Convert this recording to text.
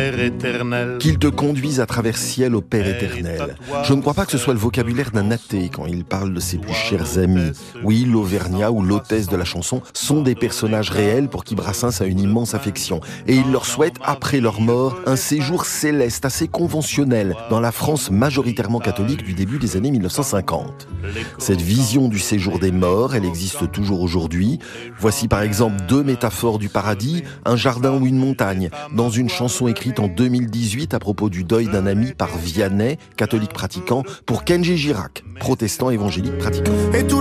Père éternel. Qu'il te conduise à travers ciel au Père éternel. Je ne crois pas que ce soit le vocabulaire d'un athée quand il parle de ses plus chers amis. Oui, l'Auvergnat ou l'hôtesse de la chanson sont des personnages réels pour qui Brassens a une immense affection. Et il leur souhaite, après leur mort, un séjour céleste assez conventionnel dans la France majoritairement catholique du début des années 1950. Cette vision du séjour des morts, elle existe toujours aujourd'hui. Voici par exemple 2 métaphores du paradis, un jardin ou une montagne, dans une chanson écrite en 2018 à propos du deuil d'un ami par Vianney, catholique pratiquant, pour Kenji Girac, protestant évangélique pratiquant.